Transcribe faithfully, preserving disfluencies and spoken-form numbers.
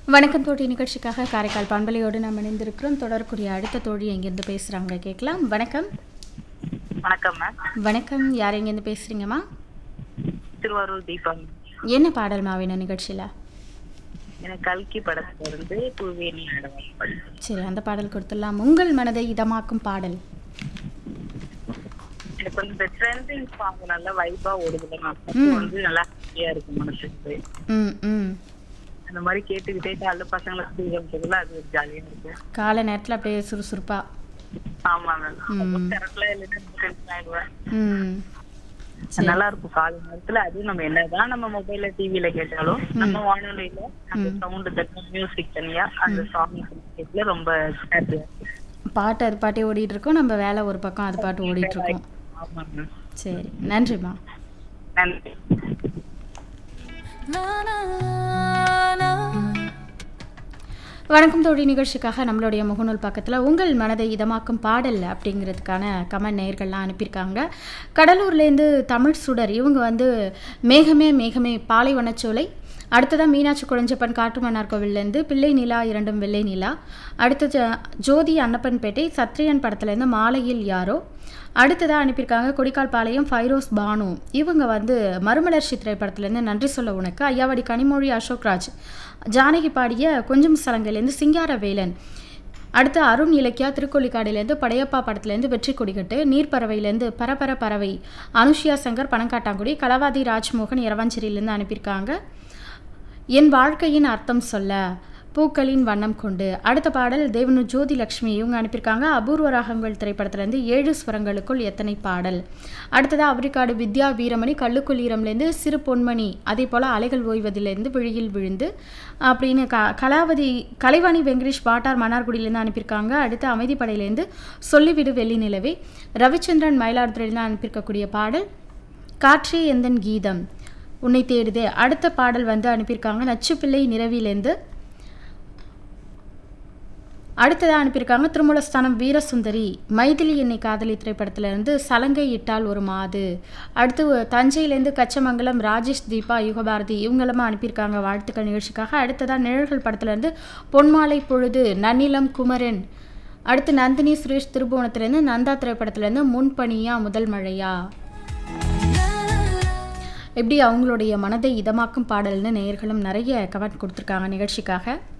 வணக்கம் தோழி நிகழ்ச்சிக்காக காரைக்கால் பண்பலையோடு நாம் இணைந்திருக்கிறோம். தொடர்புடைய அடுத்த தோழி எங்கேருந்து பேசுகிறாங்க கேட்கலாம். வணக்கம். வணக்கம் மேம். வணக்கம், யார் எங்கேருந்து பேசுகிறீங்கம்மா? திருவாரூர் தீபம். என்ன பாடல்மா வேணும் நிகழ்ச்சியில்? எனக்கு கல்கி படத்துல இருந்து பூவேணி ஆடவா. சரி, அந்த பாடல் கொடுத்துடலாம். உங்கள் மனதை இதமாக்கும் பாடல். எனக்கு வந்து இந்த ட்ரெண்டிங் சாங் நல்லா வைபா ஓடுதுல மேம். வந்து நல்லா ஹாப்பியா இருக்கு மனசுக்கு. ம் ம் அந்த மாதிரி கேட்டுக்கிட்டே காலைல பசங்களை ஸ்கூல் அனுப்புறதுல அது ஒரு ஜாலியா இருக்கும். காலை நேரத்தில் அப்படியே சுறுசுறுப்பா. ஆமா மேம். கரெக்ட்ல இல்லைன்னா டென்ஷன் ஆயிடுவேன். ம் நல்லா இருக்கும் காலை நேரத்துல. அது நம்ம என்னதான் நம்ம மொபைல்ல டிவில கேட்டாலும் நம்ம வானொலியில அந்த சவுண்ட் தனியா மியூசிக் தனியா அந்த சாங் கேட்கல ரொம்ப ஹாப்பியா இருக்கு. பாட்டு அது பாட்டே ஓடிட்டு இருக்கோம், நம்ம வேலை ஒரு பக்கம் அது பாட்டு ஓடிட்டு இருக்கோம். ஆமா மேம். சரி, நன்றிம்மா. நன்றி. வணக்கம் தோழி நிகழ்ச்சிக்காக நம்மளுடைய முகநூல் பக்கத்தில் உங்கள் மனதை இதமாக்கும் பாடல் அப்படிங்கிறதுக்கான கமெண்ட் நேயர்கள்லாம் அனுப்பியிருக்காங்க. கடலூர்லேருந்து தமிழ் சுடர் இவங்க வந்து மேகமே மேகமே பாலைவனச்சோலை, அடுத்ததான் மீனாட்சி குழஞ்சப்பன் காட்டுமன்னார் கோவில்லேருந்து பிள்ளை நிலா இரண்டும் வெள்ளை நிலா, அடுத்த ஜோதி அன்னப்பன்பேட்டை சத்ரியன் படத்துலேருந்து மாலையில் யாரோ, அடுத்ததாக அனுப்பியிருக்காங்க கொடிக்கால் பாளையம் ஃபைரோஸ் பானு இவங்க வந்து மறுமலர்ச்சி திரைப்படத்துலேருந்து நன்றி சொல்ல உனக்கு, ஐயாவடி கனிமொழி அசோக்ராஜ் ஜானகி பாடிய கொஞ்சம் சலங்கையிலேருந்து சிங்கார வேலன், அடுத்து அருண் இலக்கியா திருக்கொள்ளிக்காடிலேருந்து படையப்பா படத்துலேருந்து வெற்றி கொடிக்கட்டு, நீர்ப்பறவையிலேருந்து பரபர பறவை அனுஷியா சங்கர் பனங்காட்டாங்குடி, கலவாதி ராஜ்மோகன் இரவாஞ்சேரியிலேருந்து அனுப்பியிருக்காங்க. என் வாழ்க்கையின் அர்த்தம் சொல்ல பூக்களின் வண்ணம் கொண்டு, அடுத்த பாடல் தேவனு ஜோதி லக்ஷ்மி இவங்க அனுப்பியிருக்காங்க அபூர்வ ராகங்கள் திரைப்படத்துலேருந்து ஏழு ஸ்வரங்களுக்குள் எத்தனை பாடல், அடுத்ததாக அவரிக்காடு வித்யா வீரமணி கல்லுக்குள்ளீரம்லேருந்து சிறு பொன்மணி, அதே போல் அலைகள் ஓய்வதிலேருந்து விழியில் விழுந்து அப்படின்னு க கலாவதி கலைவாணி வெங்கடேஷ் பாட்டார் மன்னார்குடியிலேருந்து அனுப்பியிருக்காங்க. அடுத்து அமைதிப்படையிலேருந்து சொல்லிவிடு வெள்ளி நிலவே, ரவிச்சந்திரன் மயிலாடுதுறையிலேருந்து அனுப்பியிருக்கக்கூடிய பாடல் காற்றே எந்தன் கீதம் உன்னை தேடுதே, அடுத்த பாடல் வந்து அனுப்பியிருக்காங்க நச்சுப்பிள்ளை நிறவிலேருந்து, அடுத்ததாக அனுப்பியிருக்காங்க திருமூலஸ்தானம் வீரசுந்தரி மைதிலி என்னை காதலி திரைப்படத்திலேருந்து சலங்கை இட்டால் ஒரு மாது, அடுத்து தஞ்சையிலேருந்து கச்சமங்கலம் ராஜேஷ் தீபா யுகபாரதி இவங்களுமா அனுப்பியிருக்காங்க வாழ்த்துக்கள் நிகழ்ச்சிக்காக. அடுத்ததாக நிழல்கள் படத்துலேருந்து பொன்மாலை பொழுது நன்னிலம் குமரன், அடுத்து நந்தினி சுரேஷ் திருபுவனத்துலேருந்து நந்தா திரைப்படத்துலேருந்து முன்பனியா முதல் மழையா, இப்படி அவங்களுடைய மனதை இதமாக்கும் பாடல்னு நேயர்களும் நிறைய கமெண்ட் கொடுத்துருக்காங்க நிகழ்ச்சிக்காக.